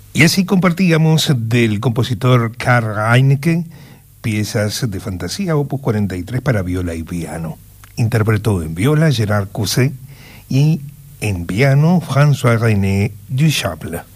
Y así compartíamos del compositor Karl Reinecke piezas de fantasía opus 43 para viola y piano. Interpretó en viola Gerard Cousset y en piano François-René Duchaple.